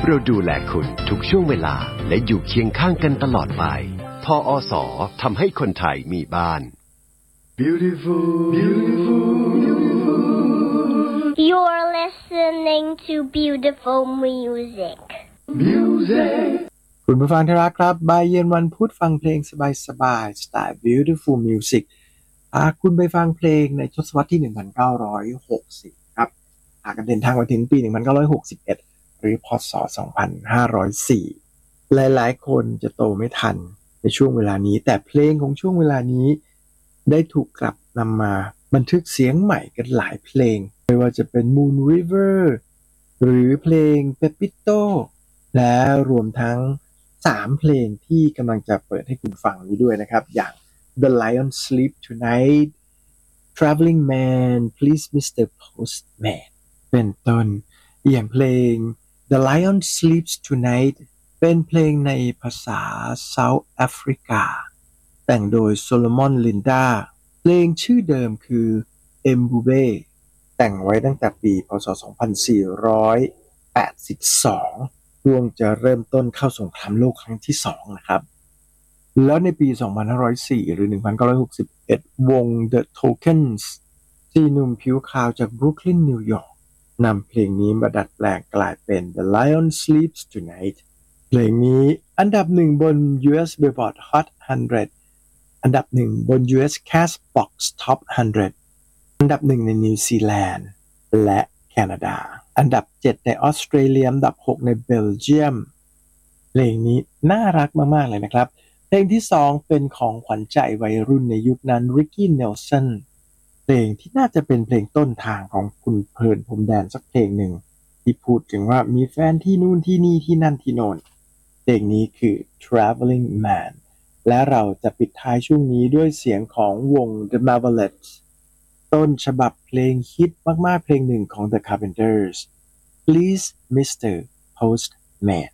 เราดูแลคุณทุกช่วงเวลาและอยู่เคียงข้างกันตลอดไปพอส.ทำให้คนไทยมีบ้าน Beautiful, beautiful, beautiful. You're listening to beautiful music. Music. คุณผู้ฟังที่รักครับบ่ายเย็นวันพุธฟังเพลงสบายๆสไตล์ Beautiful Music คุณไปฟังเพลงในทศวรรษที่ 1960 ครับกันเดินทางมาถึงปี 1961 หรือพศ 2504 หลายๆคนจะโตไม่ทันในช่วงเวลานี้แต่เพลงของช่วงเวลานี้ได้ถูกกลับนำมาบันทึกเสียงใหม่กันหลายเพลงไม่ว่าจะเป็น Moon River หรือเพลง Pepito และรวมทั้ง3เพลงที่กำลังจะเปิดให้คุณฟังนี้ด้วยนะครับอย่าง The Lion Sleep Tonight Traveling Man Please Mr. Postman เป็นต้นอย่างเพลง The Lion Sleeps Tonight เป็นเพลงในภาษา South Africa แต่งโดย Solomon Linda เพลงชื่อเดิมคือ Mbube แต่งไว้ตั้งแต่ปีพ.ศ. 2482ช่วงจะเริ่มต้นเข้าสงครามโลกครั้งที่2นะครับแล้วในปี 2504 หรือ 1961 วง The Tokens ที่หนุ่มผิวขาวจากบรุกลินนิวยอร์กนำเพลงนี้มาดัดแปลงกลายเป็น The Lion Sleeps Tonight เพลงนี้อันดับ1บน US Billboard Hot 100 อันดับ1บน US Castbox Top 100 อันดับ1ในนิวซีแลนด์และแคนาดาอันดับ7ในออสเตรเลียอันดับ6ในเบลเยียมเพลงนี้น่ารักมากๆเลยนะครับเพลงที่2เป็นของขวัญใจวัยรุ่นในยุคนั้น Ricky Nelson เพลงที่น่าจะเป็นเพลงต้นทางของคุณเพลินพรมแดนสักเพลงหนึ่งที่พูดถึงว่ามีแฟนที่นู่นที่นี่ที่นั่นที่โน่นเพลงนี้คือ Traveling Man และเราจะปิดท้ายช่วงนี้ด้วยเสียงของวง The Marvelettes ต้นฉบับเพลงฮิตมากๆเพลงหนึ่งของ The Carpenters Please Mr. Postman